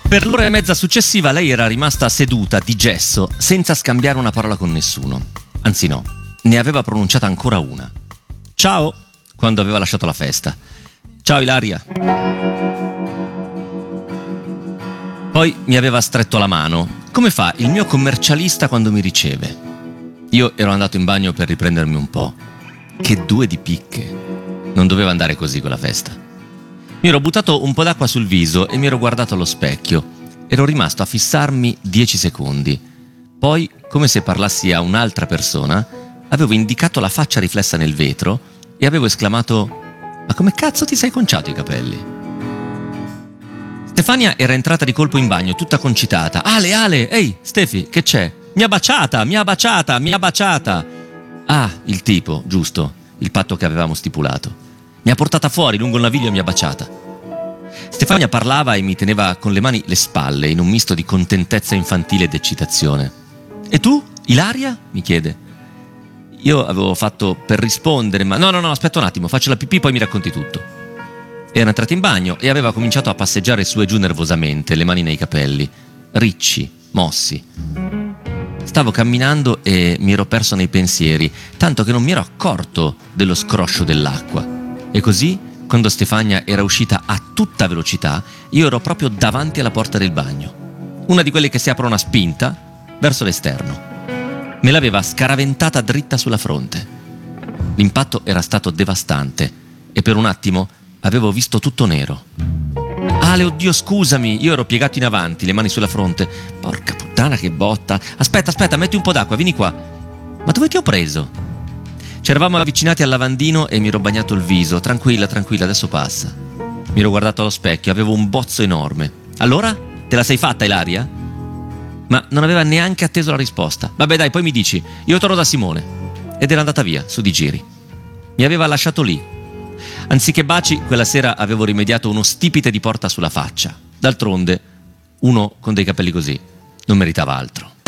Per l'ora e mezza successiva lei era rimasta seduta di gesso senza scambiare una parola con nessuno. Anzi no, ne aveva pronunciata ancora una. Ciao, quando aveva lasciato la festa. Ciao Ilaria. Poi mi aveva stretto la mano, come fa il mio commercialista quando mi riceve. Io ero andato in bagno per riprendermi un po'. Che due di picche. Non doveva andare così quella festa. Mi ero buttato un po' d'acqua sul viso e mi ero guardato allo specchio. Ero rimasto a fissarmi 10 secondi. Poi, come se parlassi a un'altra persona, avevo indicato la faccia riflessa nel vetro e avevo esclamato: ma come cazzo ti sei conciato i capelli? Stefania era entrata di colpo in bagno, tutta concitata. Ale, ehi, Stefi, che c'è? Mi ha baciata! Ah, il tipo, giusto, il patto che avevamo stipulato. Mi ha portata fuori lungo il naviglio e mi ha baciata. Stefania parlava e mi teneva con le mani le spalle in un misto di contentezza infantile ed eccitazione. E tu, Ilaria? Mi chiede. Io avevo fatto per rispondere, ma no, aspetta un attimo, faccio la pipì poi mi racconti tutto. Era entrata in bagno e aveva cominciato a passeggiare su e giù nervosamente, le mani nei capelli, ricci, mossi. Stavo camminando e mi ero perso nei pensieri, tanto che non mi ero accorto dello scroscio dell'acqua. E così, quando Stefania era uscita a tutta velocità, io ero proprio davanti alla porta del bagno. Una di quelle che si aprono a spinta verso l'esterno. Me l'aveva scaraventata dritta sulla fronte. L'impatto era stato devastante e per un attimo avevo visto tutto nero. Ale, oddio, scusami, io ero piegato in avanti, le mani sulla fronte. Porca puttana, che botta. Aspetta, metti un po' d'acqua, vieni qua. Ma dove ti ho preso? Ci eravamo avvicinati al lavandino e mi ero bagnato il viso. Tranquilla, adesso passa. Mi ero guardato allo specchio, avevo un bozzo enorme. Allora? Te la sei fatta, Ilaria? Ma non aveva neanche atteso la risposta. Vabbè dai, poi mi dici, io torno da Simone. Ed era andata via, su di giri. Mi aveva lasciato lì. Anziché baci, quella sera avevo rimediato uno stipite di porta sulla faccia. D'altronde, uno con dei capelli così non meritava altro.